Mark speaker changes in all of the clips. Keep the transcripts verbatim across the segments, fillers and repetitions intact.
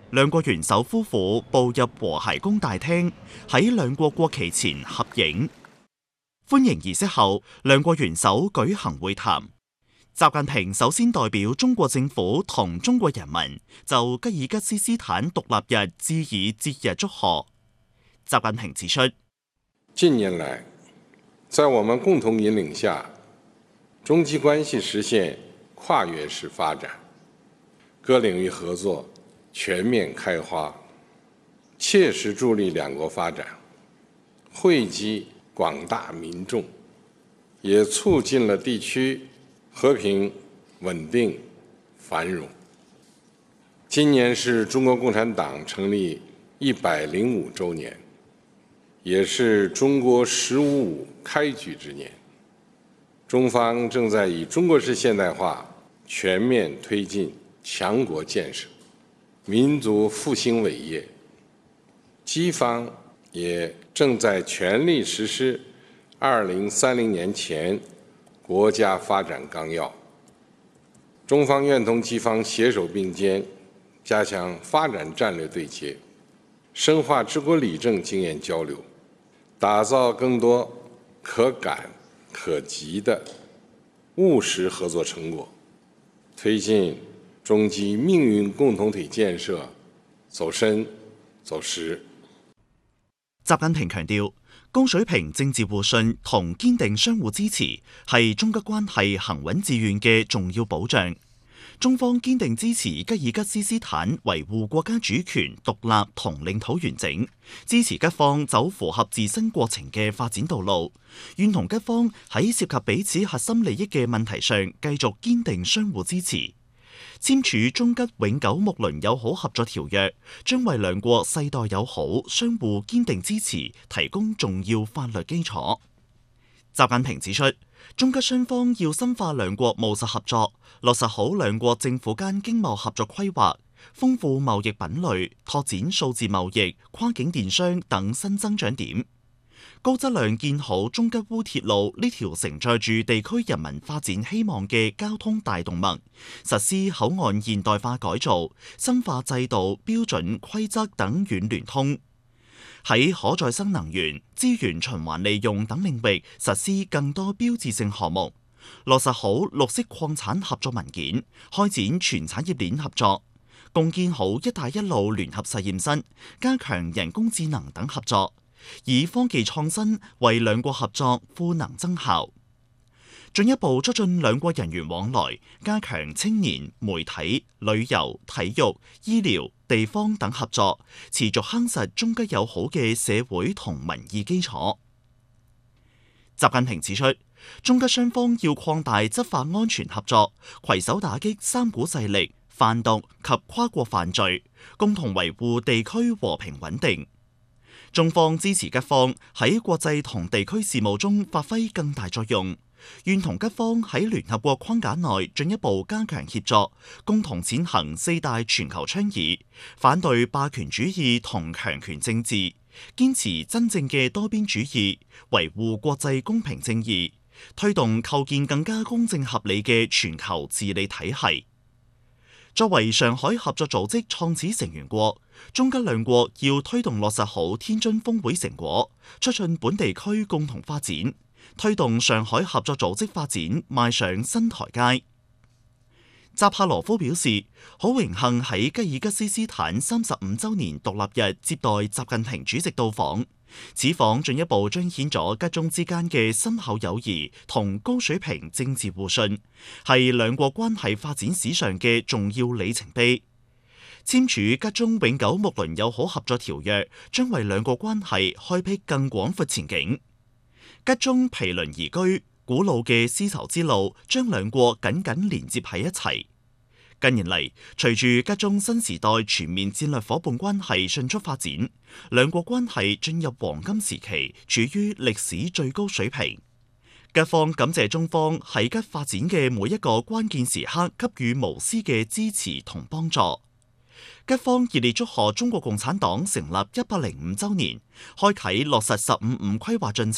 Speaker 1: 兩國元首夫婦步入和諧宮大廳，喺兩國國旗前合影。歡迎儀式後，兩國元首舉行會談。習近平首先代表中國政府同中國人民就吉爾吉斯斯坦獨立日致以節日祝賀。習近平指出，
Speaker 2: 近年來，在我們共同引領下，中吉關係實現跨越式發展，各領域合作全面開花，切實助力兩國發展，惠及廣大民眾，也促進了地區和平、穩定、繁榮。今年是中國共產黨成立一百零五週年，也是中國“十五五”開局之年。中方正在以中國式現代化全面推進強國建設、民族復興偉業。吉方也正在全力實施二零三零年前國家發展綱要。中方願同吉方攜手並肩，加強發展戰略對接，深化治國理政經驗交流，打造更多可感可及的務實合作成果，推進中吉命運共同體建設走深走實。
Speaker 1: 習近平強調，高水平政治互信同堅定相互支持係中吉關係行穩致遠嘅重要保障。中方堅定支持吉爾吉斯斯坦維護國家主權、獨立同領土完整，支持吉方走符合自身國情嘅發展道路，願同吉方喺涉及彼此核心利益嘅問題上繼續堅定相互支持。簽署中吉永久睦鄰友好合作條約，將為兩國世代友好、相互堅定支持提供重要法律基礎。習近平指出，中吉雙方要深化兩國務實合作，落實好兩國政府間經貿合作規劃，豐富貿易品類，拓展數字貿易、跨境電商等新增長點，高質量建好中吉烏鐵路呢條承載住地區人民發展希望嘅交通大動脈，實施口岸現代化改造，深化制度、標準、規則等軟聯通。喺可再生能源、資源循環利用等領域實施更多標誌性項目，落實好綠色礦產合作文件，開展全產業鏈合作，共建好「一帶一路」聯合實驗室，加強人工智能等合作，以科技創新為兩國合作賦能增效，進一步促進兩國人員往來，加強青年、媒體、旅遊、體育、醫療、地方等合作，持續夯實中吉友好嘅社會同民意基礎。習近平指出，中吉雙方要擴大執法安全合作，攜手打擊三股勢力、販毒及跨國犯罪，共同維護地區和平穩定。中方支持吉方喺國際同地區事務中發揮更大作用，願同吉方喺聯合國框架內進一步加強協作，共同踐行四大全球倡議，反對霸權主義同強權政治，堅持真正嘅多邊主義，維護國際公平正義，推動構建更加公正合理嘅全球治理體系。作為上海合作組織創始成員國，中吉兩國要推動落實好天津峰會成果，促進本地區共同發展，推動上海合作組織發展邁上新台階。扎帕羅夫表示，好榮幸喺吉爾吉斯斯坦三十五週年獨立日接待習近平主席到訪，此訪進一步彰顯咗吉中之間嘅深厚友誼同高水平政治互信，係兩國關係發展史上嘅重要里程碑。簽署吉中永久睦鄰友好合作條約，將為兩國關係開闢更廣闊前景。吉中毗鄰而居，古老嘅絲綢之路將兩國緊緊連接喺一齊。近年嚟，隨住吉中新時代全面戰略夥伴關係迅速發展，兩國關係進入黃金時期，處於歷史最高水平。吉方感謝中方喺吉發展嘅每一個關鍵時刻給予無私嘅支持同幫助。吉方熱烈祝賀中國共產黨成立一百零五週年，開啟落實十五五規劃進程，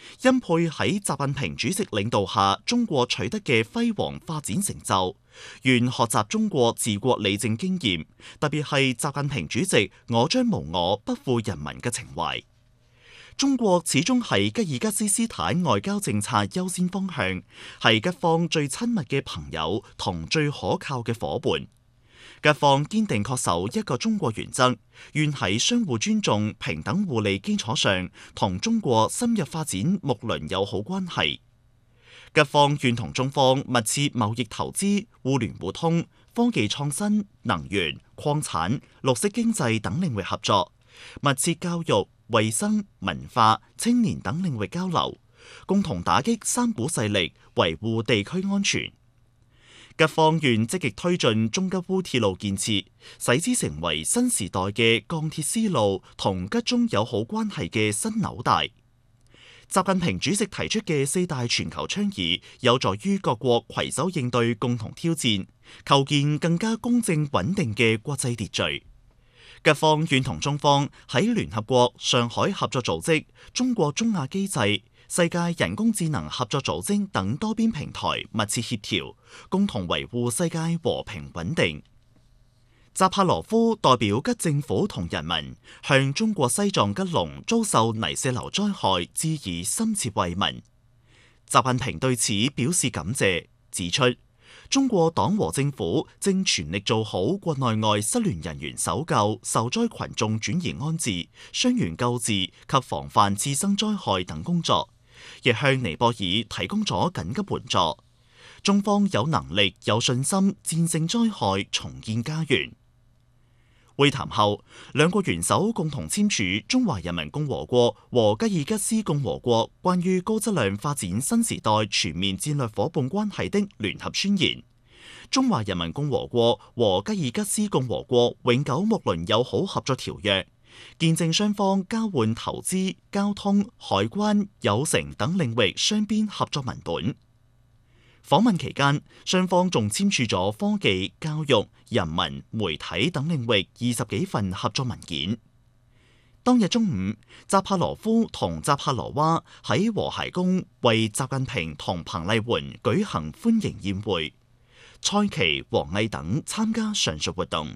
Speaker 1: 欽佩喺習近平主席領導下中國取得嘅輝煌發展成就，願學習中國治國理政經驗，特別係習近平主席我將無我不負人民嘅情懷。中國始終係吉爾吉斯斯坦外交政策優先方向，係吉方最親密嘅朋友同最可靠嘅夥伴。吉方堅定恪守一個中國原則，願喺相互尊重、平等互利基礎上，同中國深入發展睦鄰友好關係。吉方願同中方密切貿易投資、互聯互通、科技創新、能源、礦產、綠色經濟等領域合作，密切教育、衛生、文化、青年等領域交流，共同打擊三股勢力，維護地區安全。吉方願積極推進中吉烏鐵路建設，使之成為新時代嘅鋼鐵絲路同吉中友好關係嘅新紐帶。習近平主席提出嘅四大全球倡議，有助於各國攜手應對共同挑戰，構建更加公正穩定嘅國際秩序。吉方願同中方喺聯合國、上海合作組織、中國中亞機制、世界人工智能合作組織等多邊平台密切協調，共同維護世界和平穩定。扎帕羅夫代表吉政府同人民，向中國西藏吉隆遭受泥石流災害致以深切慰問。習近平對此表示感謝，指出中國黨和政府正全力做好國內外失聯人員搜救、受災群眾轉移安置、傷員救治及防範次生災害等工作，亦向尼泊爾提供咗緊急援助。中方有能力、有信心戰勝災害、重建家園。會談後，兩國元首共同簽署《中華人民共和國和吉爾吉斯共和國關於高質量發展新時代全面戰略夥伴關係的聯合宣言》、《中華人民共和國和吉爾吉斯共和國永久睦鄰友好合作條約》，見證雙方交換投資、交通、海關、有城等領域雙邊合作文本。訪問期間，雙方仲簽署咗科技、教育、人民、媒體等領域二十幾份合作文件。當日中午，扎帕羅夫同扎帕羅娃喺和諧宮為習近平同彭麗媛舉行歡迎宴會，蔡奇、王毅等參加上述活動。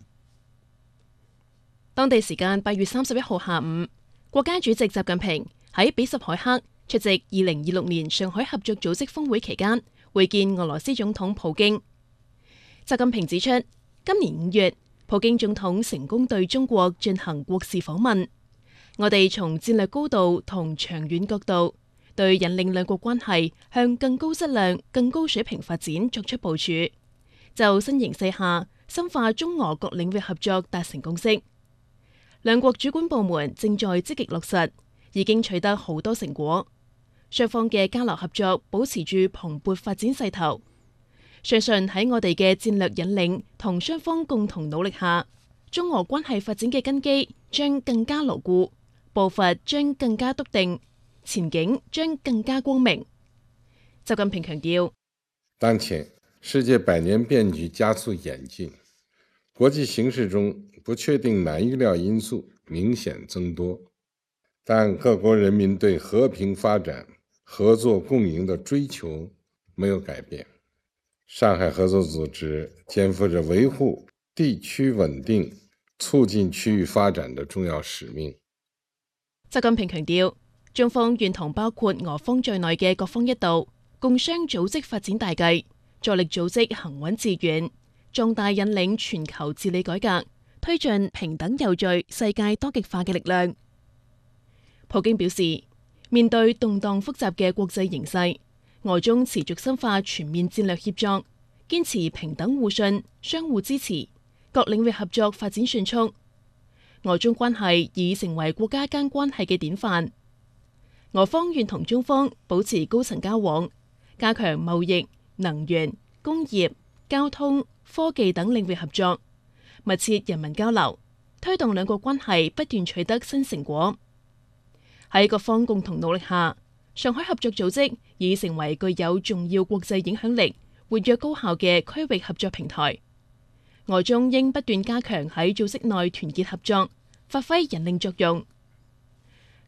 Speaker 3: 當地時間八月三十一號下午，國家主席習近平喺比什凱克出席二零二六年上海合作組織峰會期間，會見俄羅斯總統普京。習近平指出，今年五月，普京總統成功對中國進行國事訪問。我哋從戰略高度同長遠角度，對引領兩國關係向更高質量、更高水平發展作出部署，就新形勢下深化中俄各領域合作達成共識。兩國主管部門正在積極落實，已經取得好多成果。雙方嘅交流合作保持住蓬勃發展勢頭，相信喺我哋嘅戰略引領同雙方共同努力下，中俄關係發展嘅根基將更加牢固，步伐將更加篤定，前景將更加光明。習近平強調，
Speaker 2: 當前世界百年變局加速演進，國際形勢中不確定難預料因素明顯增多，但各國人民對和平發展、合作共贏的追求沒有改變。上海合作組織肩負着維護地區穩定、促進區域發展的重要使命。
Speaker 3: 習近平強調，中方願同包括俄方在內嘅各方一道，共商組織發展大計，助力組織行穩致遠，壯大引領全球治理改革、推進平等有序世界多極化嘅力量。普京表示，面對動盪複雜嘅國際形勢，俄中持續深化全面戰略協作，堅持平等互信、相互支持，各領域合作發展迅速。俄中關係已成為國家間關係嘅典範。俄方願同中方保持高層交往，加強貿易、能源、工業、交通、科技等領域合作，密切人民交流，推動兩國關係不斷取得新成果。喺各方共同努力下，上海合作組織已成為具有重要國際影響力、活躍高效嘅區域合作平台。俄中應不斷加強喺組織內團結合作，發揮引領作用。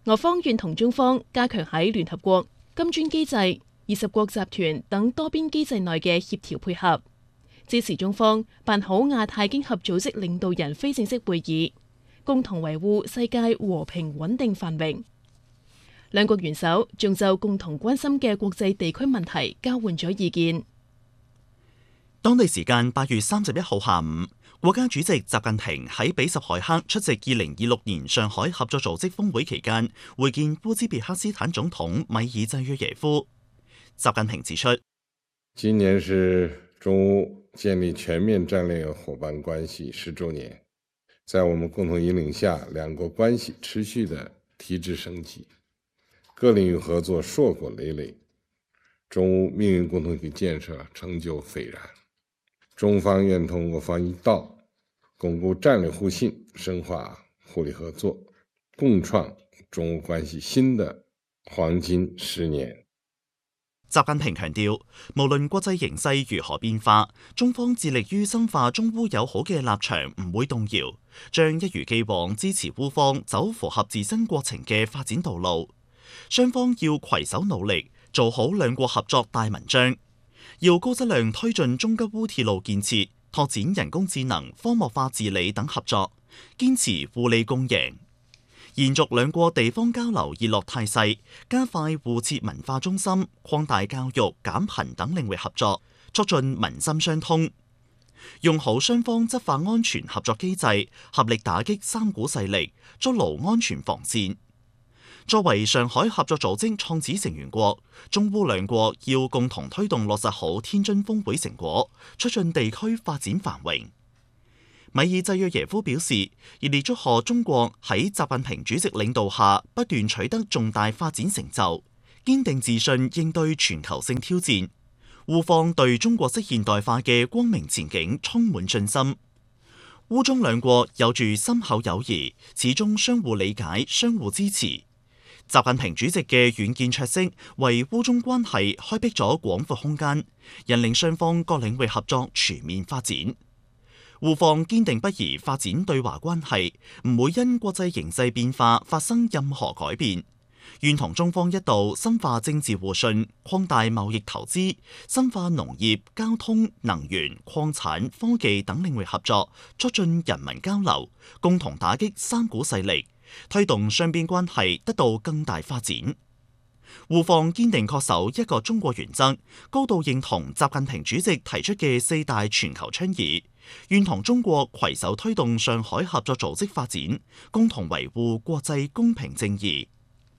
Speaker 3: 俄方願同中方加強喺聯合國、金磚機制、二十國集團等多邊機制內嘅協調配合，支持中方辦好亞太經合組織領導人非正式會議，共同維護世界和平穩定繁榮。兩國元首仲就共同關心嘅國際地區問題交換咗意見。
Speaker 1: 當地時間八月三十一號下午，國家主席習近平喺比什凱克出席二零二六年上海合作組織峰會期間，會見烏茲別克斯坦總統米爾濟約耶夫。習近平指出，
Speaker 2: 今年是中烏建立全面戰略夥伴關係十週年，在我們共同引領下，兩國關係持續的提質升級，各領域合作碩果累累，中烏命運共同體建設成就斐然。中方願同我方一道，鞏固戰略互信，深化互利合作，共創中烏關係新的黃金十年。
Speaker 1: 習近平強調，無論國際形勢如何變化，中方致力於深化中烏友好嘅立場唔會動搖，將一如既往支持烏方走符合自身國情嘅發展道路。雙方要攜手努力，做好兩國合作大文章。要高質量推進中吉烏鐵路建設，拓展人工智能、荒漠化治理等合作，堅持互利共贏，延續兩國地方交流熱絡態勢，加快互設文化中心、擴大教育、減貧等領域合作，促進民心相通，用好雙方執法安全合作機制，合力打擊三股勢力，築牢安全防線。作為上海合作組織創始成員國，中烏兩國要共同推動落實好天津峰會成果，促進地區發展繁榮。米爾濟約耶夫表示，熱烈祝賀中國喺習近平主席領導下不斷取得重大發展成就，堅定自信應對全球性挑戰。烏方對中國式現代化嘅光明前景充滿信心。烏中兩國有住深厚友誼，始終相互理解、相互支持。習近平主席嘅遠見卓識，為烏中關係開闢咗廣闊空間，引領雙方各領域合作全面發展。烏方堅定不移發展對華關係，唔會因國際形勢變化發生任何改變。願同中方一道深化政治互信，擴大貿易投資，深化農業、交通、能源、礦產、科技等領域合作，促進人民交流，共同打擊三股勢力，推動雙邊關係得到更大發展。烏方堅定恪守一個中國原則，高度認同習近平主席提出嘅四大全球倡議，願同中國攜手推動上海合作組織發展，共同維護國際公平正義。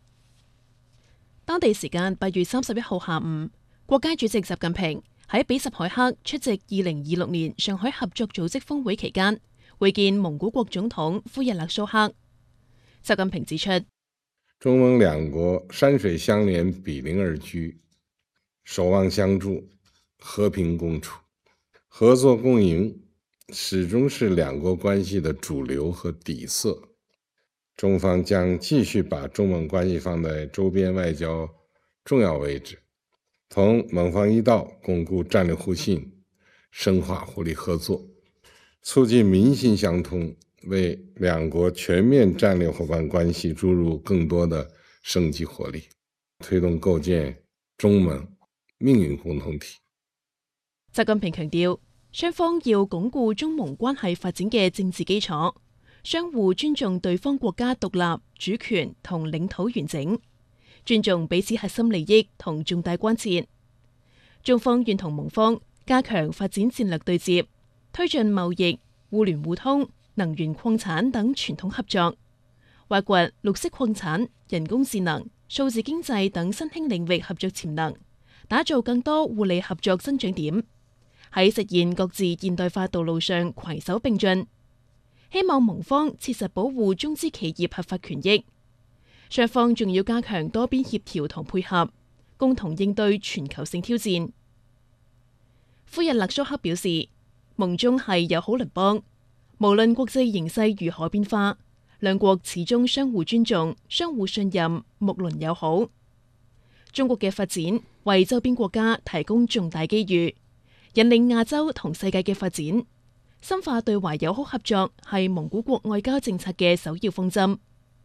Speaker 3: 當地時間八月三十一號下午，國家主席習近平喺比什凱克出席二零二六年上海合作組織峰會期間，會見蒙古國總統呼日勒蘇克。習近平指出，
Speaker 2: 中蒙兩國山水相連，比鄰而居，守望相助，和平共處，合作共贏，始終是兩國關係的主流和底色。中方將繼續把中蒙關係放在周邊外交重要位置，同蒙方一道鞏固戰略互信，深化互利合作，促進民心相通，為兩國全面戰略夥伴關係注入更多的生機活力，推動構建中蒙命運共同體。
Speaker 3: 習近平強調，雙方要鞏固中蒙關係發展嘅政治基礎，相互尊重對方國家獨立、主權同領土完整，尊重彼此核心利益同重大關切。中方願同蒙方加強發展戰略對接，推進貿易、互聯互通、能源礦產等傳統合作，挖掘綠色礦產、人工智能、數字經濟等新興領域合作潛能，打造更多互利合作增長點，喺實現各自現代化道路上攜手並進。希望蒙方切實保護中資企業合法權益，雙方仲要加強多邊協調同配合，共同應對全球性挑戰。呼日勒蘇克表示，蒙中係友好鄰邦，無論國際形勢如何變化，兩國始終相互尊重、相互信任、睦鄰友好。中國嘅發展為周邊國家提供重大機遇，引領亞洲同世界嘅發展。深化對華友好合作係蒙古國外交政策嘅首要方針。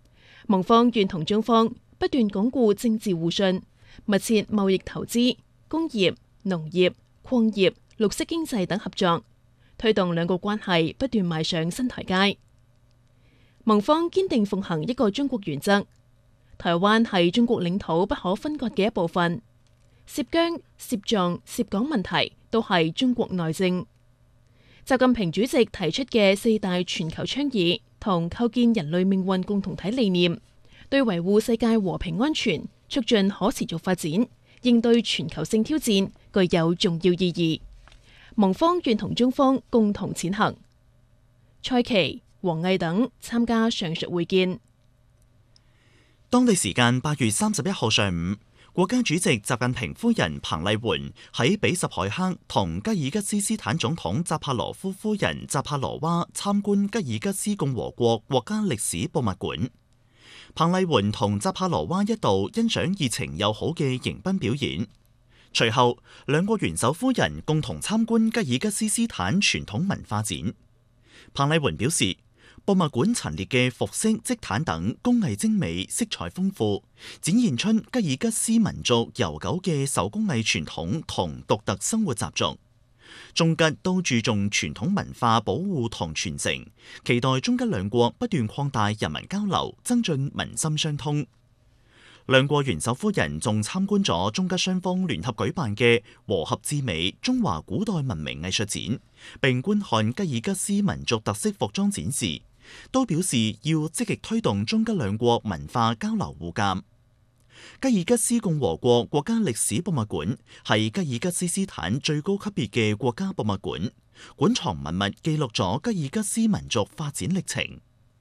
Speaker 3: 盟方願同中方不斷鞏固政治互信，密切貿易投資、工業、農業、礦業、綠色經濟等合作，推動兩國關係不斷邁上新台階。盟方堅定奉行一個中國原則，台灣係中國領土不可分割嘅一部分，涉疆、涉藏、涉港問題都係中國內政。習近平主席提出嘅四大全球倡議同構建人類命運共同體理念，對維護世界和平安全、促進可持續發展、應對全球性挑戰具有重要意義。盟方願同中方共同踐行。蔡奇、王毅等參加上述會見。
Speaker 1: 當地時間八月三十一號上午，國家主席習近平夫人彭麗媛喺比什凱克同吉爾吉斯斯坦總統扎帕羅夫夫人扎帕羅娃參觀吉爾吉斯共和國國家歷史博物館。彭麗媛同扎帕羅娃一度欣賞熱情友好嘅迎賓表演。隨後，兩國元首夫人共同參觀吉爾吉斯斯坦傳統文化展。彭麗媛表示，博物館陳列嘅服飾、織毯等工藝精美、色彩豐富，展現出吉爾吉斯民族悠久嘅手工藝傳統同獨特生活習俗。中吉都注重傳統文化保護同傳承，期待中吉兩國不斷擴大人民交流，增進民心相通。兩國元首夫人仲參觀咗中吉雙方聯合舉辦嘅和合至美中華古代文明藝術展，並觀看吉爾吉斯民族特色服裝展示，都表示要積極推動中吉兩國文化交流互鑑。吉爾吉斯共和國國家歷史博物館係吉爾吉斯斯坦最高級別嘅國家博物館，館藏文物記錄咗吉爾吉斯民族發展歷程。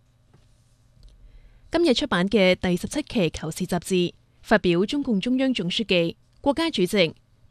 Speaker 3: 今日出版嘅第十七期《求是》雜誌發表中共中央總書記、國家主席、